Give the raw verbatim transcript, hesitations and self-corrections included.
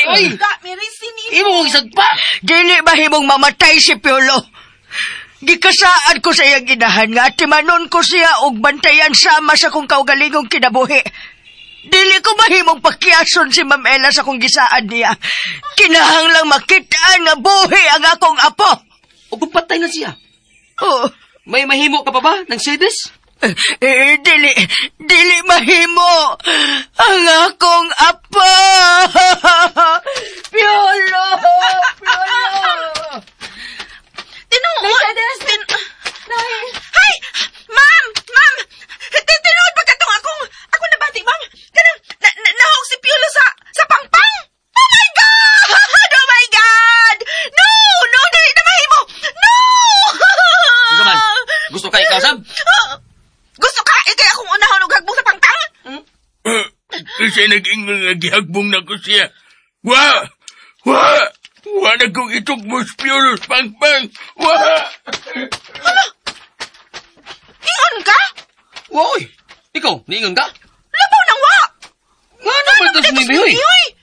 oy. Mary, sinimo. Imo mong isagpa. Dili mahimong mamatay si Piolo. Gikasaad ko sa iyang inahan nga timanon ko siya og bantayan sama sa kong kaugalingong kinabuhi. Dili ko mahimong pakyason si Ma'am Ella sa kong gisaad niya. Kinahanglang makitaan nga buhi ang akong apo. O kung patay na siya. Oh. May mahimo ka pa ba ng sedes? Eh, eh, dili, dili mahimo ang akong apo. Piolo! Piolo! Tinuod! Tin... Hay! Ma'am! Ma'am! Tin- Tinuod ba katong akong... Ako nabati, ma'am? Ganun, na, na, nahog si Piolo sa... sa pangpang? Oh my God! Oh my God! No! No! Dili na mahimo! No! Gusto man? Gusto ka ikasab? Gusto ka? Ikay akong unahon og hagbong sa pangpang? Hmm? Kasi naging mga gihagbong na ko siya. Wa! Wa! Wa na kong itugmos Piolos pangpang! Wa! Hala! Ingon ka? Woy! Ikaw, niingon ka? Labaw nang wa! Nga naman ito sumibihoy. Sumibihoy!